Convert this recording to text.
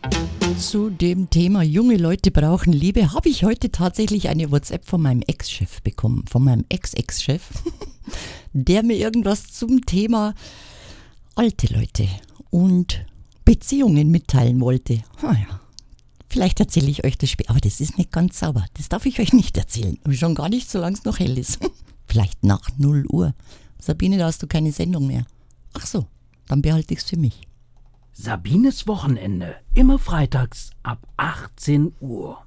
Zu dem Thema junge Leute brauchen Liebe habe ich heute tatsächlich eine WhatsApp von meinem Ex-Chef bekommen, von meinem Ex-Ex-Chef, der mir irgendwas zum Thema alte Leute und Beziehungen mitteilen wollte. Ja. Vielleicht erzähle ich euch das später, aber das ist nicht ganz sauber. Das darf ich euch nicht erzählen. Und schon gar nicht, solange es noch hell ist. Vielleicht nach 0 Uhr. Sabine, da hast du keine Sendung mehr. Ach so, dann behalte ich es für mich. Sabines Wochenende, immer freitags ab 18 Uhr.